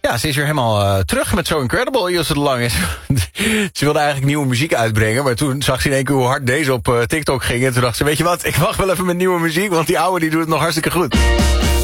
Ja, ze is weer helemaal terug met So Incredible, Ilse de Lange. Ze wilde eigenlijk nieuwe muziek uitbrengen, maar toen zag ze in één keer hoe hard deze op TikTok ging. En toen dacht ze, weet je wat, ik wacht wel even met nieuwe muziek, want die oude die doet het nog hartstikke goed.